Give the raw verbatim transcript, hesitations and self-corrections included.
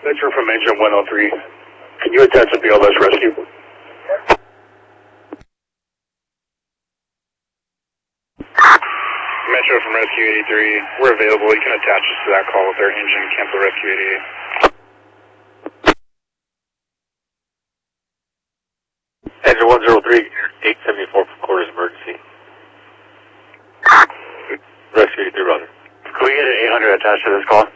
Metro from engine one oh three. Can you attach a B L S rescue? Metro from Rescue eighty-three. We're available. You can attach us to that call with our engine. Cancel Rescue eighty-eight. Engine one oh three, eight seventy-four for quarters emergency. Rescue eighty-three, brother. Can we get an eight hundred attached to this call?